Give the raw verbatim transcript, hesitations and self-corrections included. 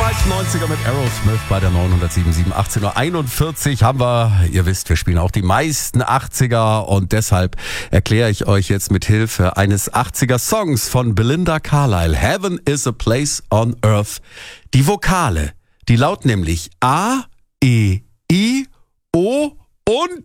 neunziger mit Aerosmith bei der neunhundertsieben Komma sieben. achtzehn Uhr einundvierzig haben wir, ihr wisst, wir spielen auch die meisten achtziger und deshalb erkläre ich euch jetzt mit Hilfe eines achtziger Songs von Belinda Carlisle. Heaven is a place on earth. Die Vokale, die lauten nämlich A, E, I, O und